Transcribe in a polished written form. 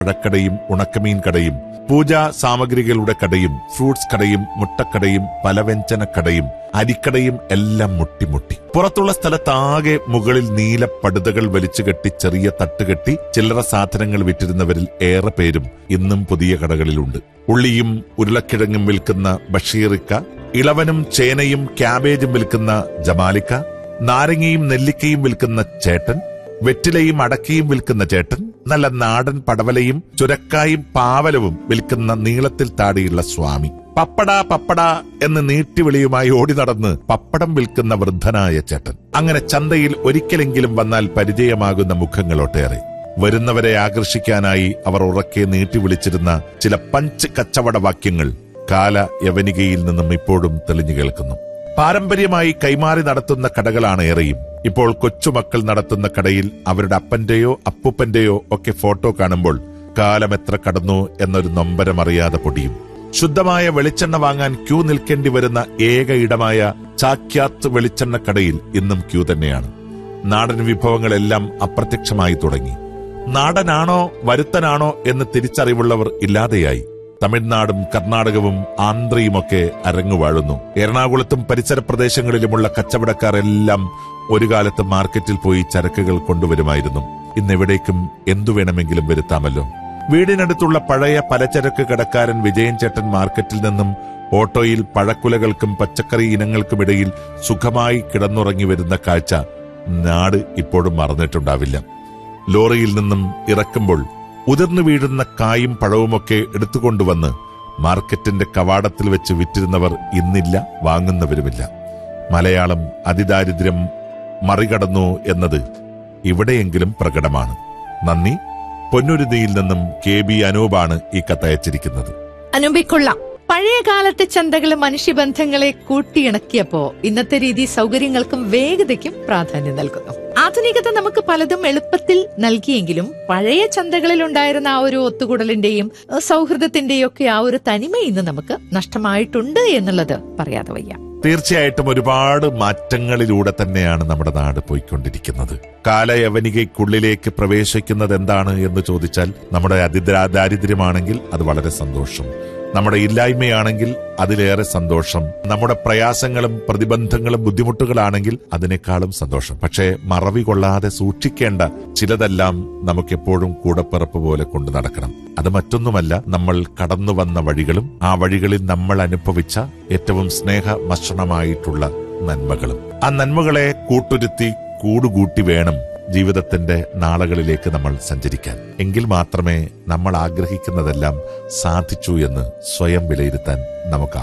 പഴക്കടയും ഉണക്കമീൻ കടയും പൂജാ സാമഗ്രികളുടെ കടയും ഫ്രൂട്ട്സ് കടയും മുട്ടക്കടയും പലവ്യഞ്ജന കടയും അരിക്കടയും എല്ലാം മുട്ടിമുട്ടി. പുറത്തുള്ള സ്ഥലത്താകെ മുകളിൽ നീല പടുതകൾ വലിച്ചുകെട്ടി ചെറിയ തട്ടുകെട്ടി ചില്ലറ സാധനങ്ങൾ വിറ്റിരുന്നവരിൽ ഏറെ പേരും ഇന്നും പുതിയ കടകളിലുണ്ട്. ഉള്ളിയും ഉരുളക്കിഴങ്ങും വിൽക്കുന്ന ബഷീറിക്ക, ഇളവനും ചേനയും ക്യാബേജും വിൽക്കുന്ന ജമാലിക്ക, നാരങ്ങയും നെല്ലിക്കയും വിൽക്കുന്ന ചേട്ടൻ, വെറ്റിലയും അടക്കയും വിൽക്കുന്ന ചേട്ടൻ, നല്ല നാടൻ പടവലയും ചുരക്കായും പാവലവും വിൽക്കുന്ന നീളത്തിൽ താടിയുള്ള സ്വാമി, പപ്പട പപ്പട എന്ന് നീട്ടിവിളിയുമായി ഓടി നടന്ന് പപ്പടം വിൽക്കുന്ന വൃദ്ധനായ ചേട്ടൻ. അങ്ങനെ ചന്തയിൽ ഒരിക്കലെങ്കിലും വന്നാൽ പരിചയമാകുന്ന മുഖങ്ങളൊട്ടേറെ. വരുന്നവരെ ആകർഷിക്കാനായി അവർ ഉറക്കെ നീട്ടിവിളിച്ചിരുന്ന ചില പഞ്ച് കച്ചവട വാക്യങ്ങൾ കാല യവനികയിൽ നിന്നും ഇപ്പോഴും തെളിഞ്ഞു കേൾക്കുന്നു. പാരമ്പര്യമായി കൈമാറി നടത്തുന്ന കടകളാണ് ഏറെയും. ഇപ്പോൾ കൊച്ചുമക്കൾ നടത്തുന്ന കടയിൽ അവരുടെ അപ്പന്റെയോ അപ്പൂപ്പന്റെയോ ഒക്കെ ഫോട്ടോ കാണുമ്പോൾ കാലം എത്ര കടന്നു എന്നൊരു നൊമ്പരം അറിയാതെ പൊടിയും. ശുദ്ധമായ വെളിച്ചെണ്ണ വാങ്ങാൻ ക്യൂ നിൽക്കേണ്ടി വരുന്ന ഏക ഇടമായ ചാക്യാത്ത് വെളിച്ചെണ്ണ കടയിൽ ഇന്നും ക്യൂ തന്നെയാണ്. നാടൻ വിഭവങ്ങളെല്ലാം അപ്രത്യക്ഷമായി തുടങ്ങി. നാടനാണോ വരുത്തനാണോ എന്ന് തിരിച്ചറിവുള്ളവർ ഇല്ലാതെയായി. തമിഴ്നാടും കർണാടകവും ആന്ധ്രയുമൊക്കെ അരങ്ങുവാഴുന്നു. എറണാകുളത്തും പരിസര പ്രദേശങ്ങളിലുമുള്ള കച്ചവടക്കാർ എല്ലാം ഒരു കാലത്ത് മാർക്കറ്റിൽ പോയി ചരക്കുകൾ കൊണ്ടുവരുമായിരുന്നു. ഇന്നെവിടേക്കും എന്തു വേണമെങ്കിലും വരുത്താമല്ലോ. വീടിനടുത്തുള്ള പഴയ പലചരക്ക് കടക്കാരൻ വിജയൻ ചേട്ടൻ മാർക്കറ്റിൽ നിന്നും ഓട്ടോയിൽ പഴക്കുലകൾക്കും പച്ചക്കറി ഇനങ്ങൾക്കുമിടയിൽ സുഖമായി കിടന്നുറങ്ങി വരുന്ന കാഴ്ച നാട് ഇപ്പോഴും മറന്നിട്ടുണ്ടാവില്ല. ലോറിയിൽ നിന്നും ഇറക്കുമ്പോൾ ഉതിർന്നു വീഴുന്ന കായും പഴവുമൊക്കെ എടുത്തുകൊണ്ടുവന്ന് മാർക്കറ്റിന്റെ കവാടത്തിൽ വെച്ച് വിറ്റിരുന്നവർ ഇന്നില്ല, വാങ്ങുന്നവരുമില്ല. മലയാളം അതിദാരിദ്ര്യം മറികടന്നു എന്നത് ഇവിടെയെങ്കിലും പ്രകടമാണ്. നന്ദി. പൊന്നുരുതിയിൽ നിന്നും KB അനൂപാണ് ഈ കത്തയച്ചിരിക്കുന്നത്. അനൂപിക്കൊള്ളാം. പഴയ കാലത്തെ ചന്തകൾ മനുഷ്യബന്ധങ്ങളെ കൂട്ടിയിണക്കിയപ്പോ ഇന്നത്തെ രീതി സൗകര്യങ്ങൾക്കും വേഗതയ്ക്കും പ്രാധാന്യം നൽകുന്നു. ആധുനികത നമുക്ക് പലതും എളുപ്പത്തിൽ നൽകിയെങ്കിലും പഴയ ചന്തകളിൽ ഉണ്ടായിരുന്ന ആ ഒരു ഒത്തുകൂടലിന്റെയും സൗഹൃദത്തിന്റെയും ഒക്കെ ആ ഒരു തനിമ ഇന്ന് നമുക്ക് നഷ്ടമായിട്ടുണ്ട് എന്നുള്ളത് പറയാതെ വയ്യ. തീർച്ചയായിട്ടും ഒരുപാട് മാറ്റങ്ങളിലൂടെ തന്നെയാണ് നമ്മുടെ നാട് പോയിക്കൊണ്ടിരിക്കുന്നത്. കാലയവനികയ്ക്കുള്ളിലേക്ക് പ്രവേശിക്കുന്നത് എന്താണ് എന്ന് ചോദിച്ചാൽ നമ്മുടെ അതിദാരിദ്ര്യമാണെങ്കിൽ അത് വളരെ സന്തോഷം, നമ്മുടെ ഇല്ലായ്മയാണെങ്കിൽ അതിലേറെ സന്തോഷം, നമ്മുടെ പ്രയാസങ്ങളും പ്രതിബന്ധങ്ങളും ബുദ്ധിമുട്ടുകളാണെങ്കിൽ അതിനേക്കാളും സന്തോഷം. പക്ഷേ മറവി കൊള്ളാതെ സൂക്ഷിക്കേണ്ട ചിലതെല്ലാം നമുക്കെപ്പോഴും കൂടപ്പിറപ്പ് പോലെ കൊണ്ടു നടക്കണം. അത് മറ്റൊന്നുമല്ല, നമ്മൾ കടന്നു വന്ന വഴികളും ആ വഴികളിൽ നമ്മൾ അനുഭവിച്ച ഏറ്റവും സ്നേഹമസൃണമായിട്ടുള്ള നന്മകളും. ആ നന്മകളെ കൂട്ടുരുത്തി കൂടുകൂട്ടി വേണം ജീവിതത്തിന്റെ നാളുകളിലേക്ക് നമ്മൾ സഞ്ചരിക്കാൻ. എങ്കിൽ മാത്രമേ നമ്മൾ ആഗ്രഹിക്കുന്നതെല്ലാം സാധിച്ചു എന്ന് സ്വയം വിലയിരുത്താൻ നമുക്ക്